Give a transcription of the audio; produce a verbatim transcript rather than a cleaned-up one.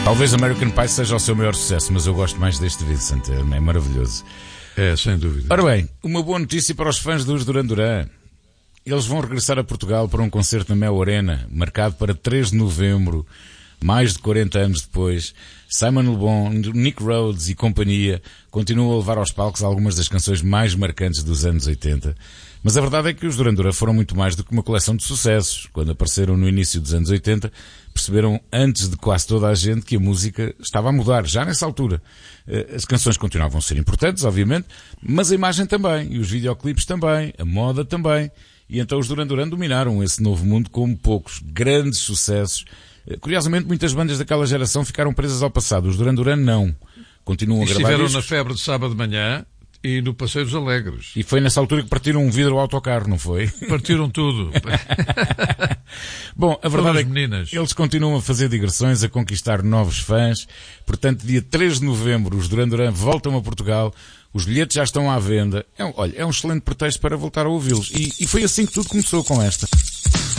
Talvez American Pie seja o seu maior sucesso, mas eu gosto mais deste Vincent, é maravilhoso. É, sem dúvida. Ora bem, uma boa notícia para os fãs dos Duran Duran. Eles vão regressar a Portugal para um concerto na Mel Arena, marcado para três de novembro, mais de quarenta anos depois. Simon Le Bon, Nick Rhodes e companhia continuam a levar aos palcos algumas das canções mais marcantes dos anos oitenta. Mas a verdade é que os Duran Duran foram muito mais do que uma coleção de sucessos. Quando apareceram no início dos anos oitenta, perceberam antes de quase toda a gente que a música estava a mudar, já nessa altura. As canções continuavam a ser importantes, obviamente, mas a imagem também, e os videoclipes também, a moda também. E então os Duran Duran dominaram esse novo mundo como poucos. Grandes sucessos. Curiosamente, muitas bandas daquela geração ficaram presas ao passado. Os Duran Duran não. Continuam a gravar estiveram discos. Na Febre de Sábado de Manhã e no Passeio dos Alegres. E foi nessa altura que partiram um vidro ao autocarro, não foi? Partiram tudo. Bom, a verdade é que meninas. Eles continuam a fazer digressões, a conquistar novos fãs. Portanto, dia três de novembro, os Duran Duran voltam a Portugal. Os bilhetes já estão à venda. É um, olha, é um excelente pretexto para voltar a ouvi-los. E, e foi assim que tudo começou com esta.